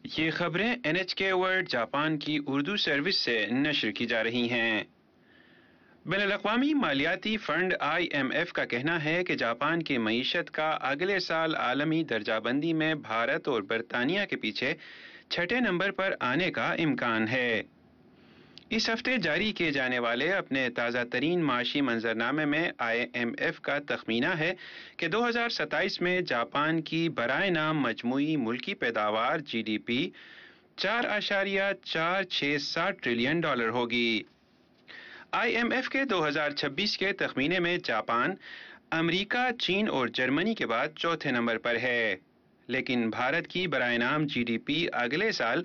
یہ خبریں NHK world Japan کی اردو سروس سے نشر کی جا رہی ہیں۔ بین الاقوامی مالیاتی فنڈ IMF کا کہنا ہے کہ جاپان کی معیشت کا اگلے سال عالمی درجہ بندی میں بھارت اور برطانیہ کے پیچھے چھٹے نمبر پر آنے کا امکان ہے۔ اس ہفتے جاری کیے جانے والے اپنے تازہ ترین معاشی منظرنامے میں IMF کا تخمینہ ہے کہ 2027 میں جاپان کی برائے نام مجموعی ملکی پیداوار GDP 4.467 ٹریلین ڈالر ہوگی۔ IMF کے 2026 کے تخمینے میں جاپان، امریکہ، چین اور جرمنی کے بعد چوتھے نمبر پر ہے، لیکن بھارت کی برائے نام GDP اگلے سال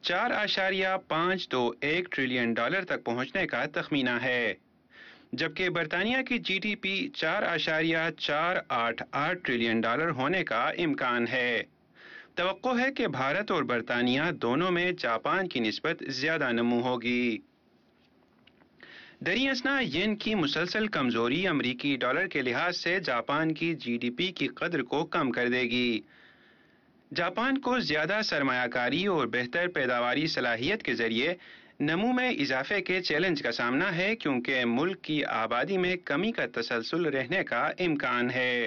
4.521 ٹریلین ڈالر تک پہنچنے کا تخمینہ ہے، جبکہ برطانیہ کی GDP 4.488 ٹریلین ڈالر ہونے کا امکان ہے۔ توقع ہے کہ بھارت اور برطانیہ دونوں میں جاپان کی نسبت زیادہ نمو ہوگی۔ دریں اثنا ین کی مسلسل کمزوری امریکی ڈالر کے لحاظ سے جاپان کی GDP کی قدر کو کم کر دے گی۔ جاپان کو زیادہ سرمایہ کاری اور بہتر پیداواری صلاحیت کے ذریعے نمو میں اضافے کے چیلنج کا سامنا ہے، کیونکہ ملک کی آبادی میں کمی کا تسلسل رہنے کا امکان ہے۔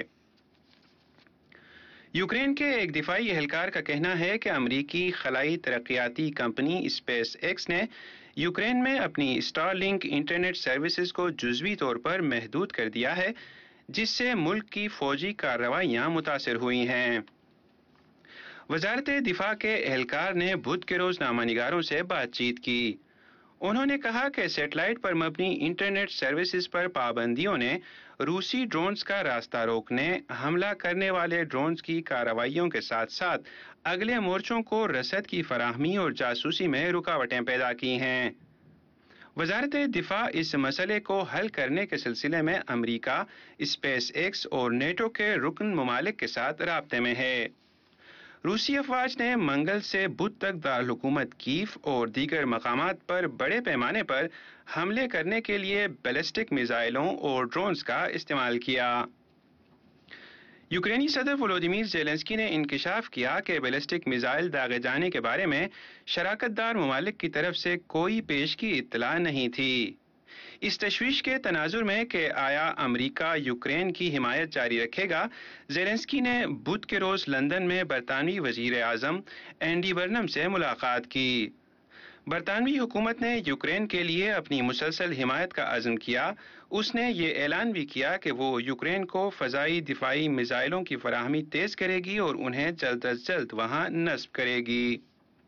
یوکرین کے ایک دفاعی اہلکار کا کہنا ہے کہ امریکی خلائی ترقیاتی کمپنی اسپیس ایکس نے یوکرین میں اپنی اسٹار لنک انٹرنیٹ سروسز کو جزوی طور پر محدود کر دیا ہے، جس سے ملک کی فوجی کارروائیاں متاثر ہوئی ہیں۔ وزارت دفاع کے اہلکار نے بدھ کے روز نامہ نگاروں سے بات چیت کی۔ انہوں نے کہا کہ سیٹلائٹ پر مبنی انٹرنیٹ سروسز پر پابندیوں نے روسی ڈرونز کا راستہ روکنے، حملہ کرنے والے ڈرونز کی کارروائیوں کے ساتھ ساتھ اگلے مورچوں کو رسد کی فراہمی اور جاسوسی میں رکاوٹیں پیدا کی ہیں۔ وزارت دفاع اس مسئلے کو حل کرنے کے سلسلے میں امریکہ، اسپیس ایکس اور نیٹو کے رکن ممالک کے ساتھ رابطے میں ہے۔ روسی افواج نے منگل سے بدھ تک دارالحکومت کیف اور دیگر مقامات پر بڑے پیمانے پر حملے کرنے کے لیے بیلسٹک میزائلوں اور ڈرونز کا استعمال کیا۔ یوکرینی صدر ولودیمیر زیلنسکی نے انکشاف کیا کہ بیلسٹک میزائل داغے جانے کے بارے میں شراکت دار ممالک کی طرف سے کوئی پیشگی اطلاع نہیں تھی۔ اس تشویش کے تناظر میں کہ آیا امریکہ یوکرین کی حمایت جاری رکھے گا، زیلنسکی نے بدھ کے روز لندن میں برطانوی وزیر اعظم اینڈی برنم سے ملاقات کی۔ برطانوی حکومت نے یوکرین کے لیے اپنی مسلسل حمایت کا عزم کیا۔ اس نے یہ اعلان بھی کیا کہ وہ یوکرین کو فضائی دفاعی میزائلوں کی فراہمی تیز کرے گی اور انہیں جلد از جلد وہاں نصب کرے گی۔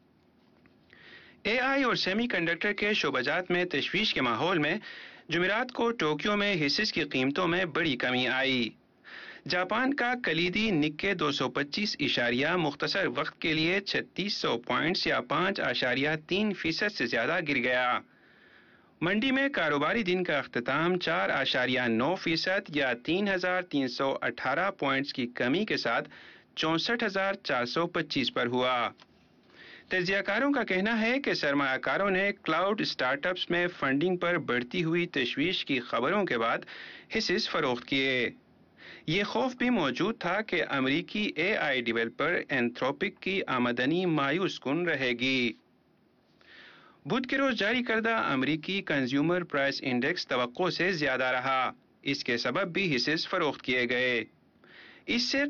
AI اور سیمی کنڈکٹر کے شعبہ جات میں تشویش کے ماحول میں جمعرات کو ٹوکیو میں حصص کی قیمتوں میں بڑی کمی آئی۔ جاپان کا کلیدی نکے 225 اشاریہ مختصر وقت کے لیے 3600 پوائنٹس یا 5.3% سے زیادہ گر گیا۔ منڈی میں کاروباری دن کا اختتام 4.9% یا 3318 پوائنٹس کی کمی کے ساتھ 64,425 پر ہوا۔ تجزیہ کاروں کا کہنا ہے کہ سرمایہ کاروں نے کلاؤڈ اسٹارٹ اپس میں فنڈنگ پر بڑھتی ہوئی تشویش کی خبروں کے بعد حصص فروخت کیے۔ یہ خوف بھی موجود تھا کہ امریکی AI ڈیولپر اینتھروپک کی آمدنی مایوس کن رہے گی۔ بدھ کے روز جاری کردہ امریکی کنزیومر پرائس انڈیکس توقع سے زیادہ رہا، اس کے سبب بھی حصص فروخت کیے گئے۔ اس سے